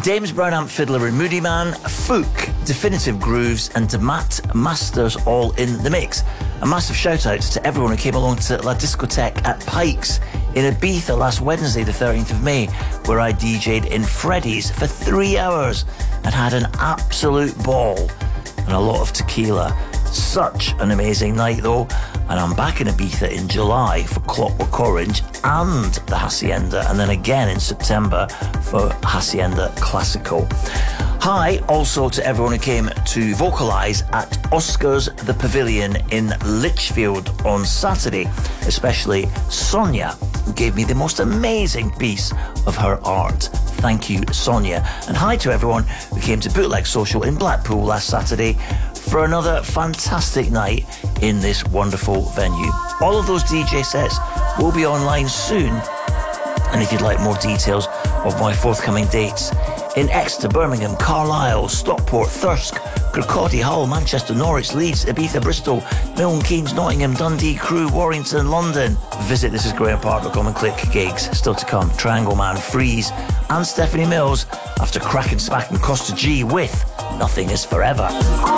Dames Brown Amp Fiddler and Moody Man, Fook, Definitive Grooves and Matt Masters all in the mix. A massive shout out to everyone who came along to La Discotheque at Pikes in Ibiza last Wednesday the 13th of May, where I DJ'd in Freddy's for 3 hours and had an absolute ball and a lot of tequila. Such an amazing night though, and I'm back in Ibiza in July for Clockwork Orange and the Hacienda, and then again in September for Hacienda Classical. Hi also to everyone who came to vocalise at Oscars the Pavilion in Lichfield on Saturday, especially Sonia, who gave me the most amazing piece of her art. Thank you, Sonia. And hi to everyone who came to Bootleg Social in Blackpool last Saturday for another fantastic night in this wonderful venue. All of those DJ sets will be online soon, and if you'd like more details of my forthcoming dates in Exeter, Birmingham, Carlisle, Stockport, Thirsk, Kirkcaldy, Hull, Manchester, Norwich, Leeds, Ibiza, Bristol, Milton Keynes, Nottingham, Dundee, Crewe, Warrington, London, visit thisisgrahampark.com and click gigs. Still to come, Triangle Man, Freeze and Stephanie Mills after Crack and Smack and Costa G with Nothing Is Forever.